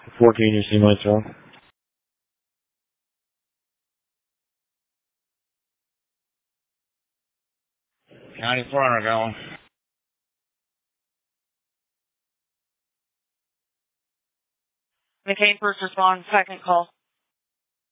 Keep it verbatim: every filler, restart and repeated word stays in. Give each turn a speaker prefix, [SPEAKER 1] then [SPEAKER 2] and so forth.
[SPEAKER 1] fourteen, you see my truck? ninety-four hundred going.
[SPEAKER 2] McCain first respond, second call.